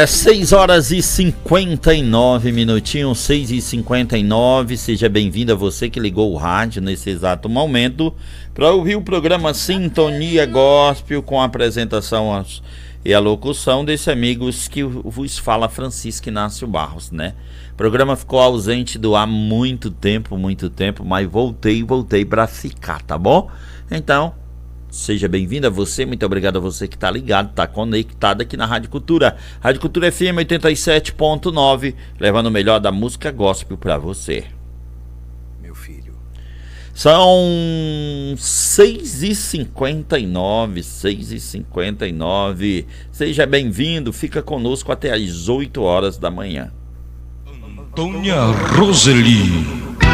6 horas e 59 minutinhos, 6h59. Seja bem-vindo a você que ligou o rádio nesse exato momento para ouvir o programa Sintonia Gospel, com a apresentação e a locução desse amigos que vos fala, Francisco Inácio Barros, né? O programa ficou ausente do ar muito tempo, mas voltei para ficar, tá bom? Então, seja bem-vindo a você, muito obrigado a você que está ligado, está conectado aqui na Rádio Cultura. Rádio Cultura FM 87.9, levando o melhor da música gospel para você. Meu filho. São 6h59, 6h59. Seja bem-vindo, fica conosco até às 8 horas da manhã. Antônia Roseli.